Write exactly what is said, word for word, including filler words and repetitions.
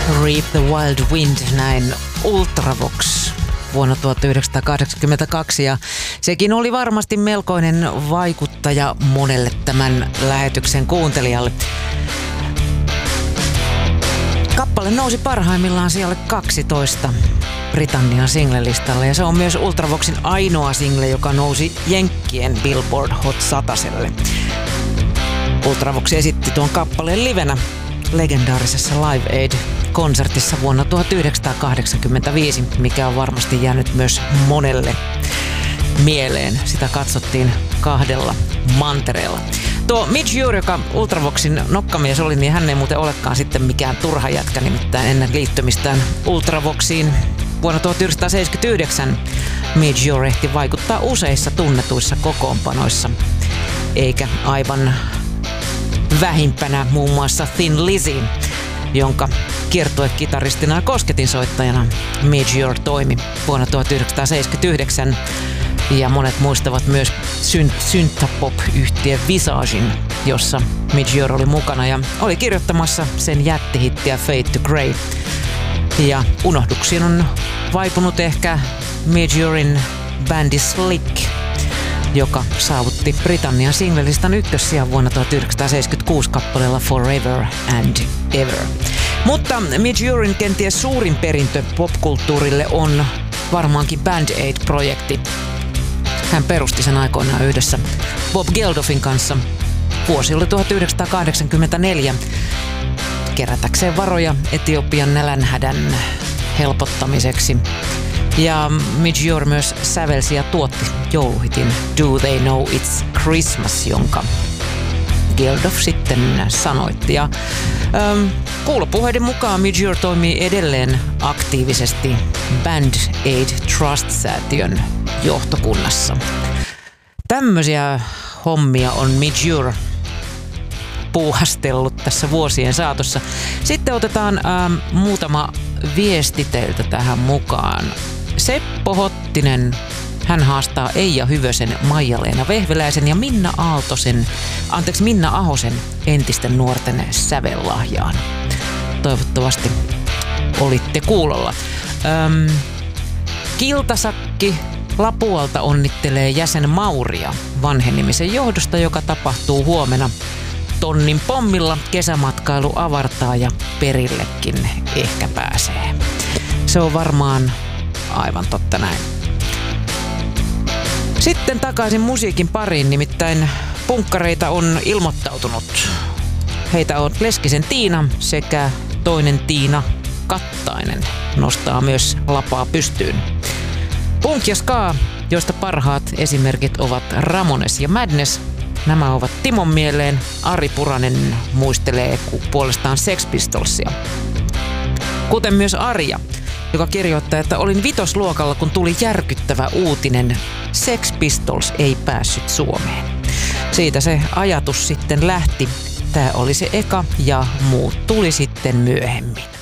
Reap the Wild Wind, näin Ultravox vuonna tuhatyhdeksänsataakahdeksankymmentäkaksi, ja sekin oli varmasti melkoinen vaikuttaja monelle tämän lähetyksen kuuntelijalle. Kappale nousi parhaimmillaan sijalle kaksitoista Britannian singlelistalle, ja se on myös Ultravoxin ainoa single, joka nousi Jenkkien Billboard Hot sataselle. Ultravox esitti tuon kappaleen livenä legendaarisessa Live Aid-konsertissa vuonna tuhatyhdeksänsataakahdeksankymmentäviisi, mikä on varmasti jäänyt myös monelle mieleen. Sitä katsottiin kahdella mantereella. Tuo Midge Ure, joka Ultravoxin nokkamies oli, niin hän ei muuten olekaan sitten mikään turha jätkä, nimittäin ennen liittymistään Ultravoxiin vuonna tuhatyhdeksänsataaseitsemänkymmentäyhdeksän Midge Ure ehti vaikuttaa useissa tunnetuissa kokoonpanoissa, eikä aivan vähimpänä muun muassa Thin Lizzy, jonka kiertuekitaristina ja kosketinsoittajana Midge Ure toimi vuonna tuhatyhdeksänsataaseitsemänkymmentäyhdeksän. Ja monet muistavat myös synt- synthpop-yhtiön Visagen, jossa Midge Ure oli mukana ja oli kirjoittamassa sen jättihittiä Fade to Grey. Ja unohduksiin on vaipunut ehkä Midge Uren bändi Slick, joka saavutti Britannian singlelistan ykkössijan vuonna tuhatyhdeksänsataaseitsemänkymmentäkuusi kappaleella Forever and Ever. Mutta Midge Uren kenties suurin perintö popkulttuurille on varmaankin Band Aid-projekti. Hän perusti sen aikoinaan yhdessä Bob Geldofin kanssa. Vuosi oli tuhatyhdeksänsataakahdeksankymmentäneljä kerätäkseen varoja Etiopian nälänhädän helpottamiseksi. Ja Midge Ure myös sävelsi ja tuotti jouluhitin Do They Know It's Christmas, jonka Geldof sitten sanoitti. Ja ähm, kuulopuheiden mukaan Midge Ure toimii edelleen aktiivisesti Band Aid Trust-säätiön johtokunnassa. Tämmöisiä hommia on Midge Ure puuhastellut tässä vuosien saatossa. Sitten otetaan ähm, muutama viesti teiltä tähän mukaan. Seppo Hottinen, hän haastaa Eija Hyvösen, Maija-Leena Vehveläisen ja Minna Aaltosen, anteeksi Minna Ahosen entisten nuorten sävellahjaan. Toivottavasti olitte kuulolla. Öm, Kiltasakki Lapualta onnittelee jäsen Mauria vanhenemisen johdosta, joka tapahtuu huomenna. Tonnin pommilla kesämatkailu avartaa ja perillekin ehkä pääsee. Se on varmaan aivan totta näin. Sitten takaisin musiikin pariin, nimittäin punkkareita on ilmoittautunut. Heitä on Leskisen Tiina sekä toinen Tiina Kattainen nostaa myös lapaa pystyyn. Punk ja ska, joista parhaat esimerkit ovat Ramones ja Madness. Nämä ovat Timon mieleen. Ari Puranen muistelee puolestaan Sex Pistolsia. Kuten myös Arja, joka kirjoittaa, että olin vitosluokalla, kun tuli järkyttävä uutinen. Sex Pistols ei päässyt Suomeen. Siitä se ajatus sitten lähti. Tämä oli se eka ja muut tuli sitten myöhemmin.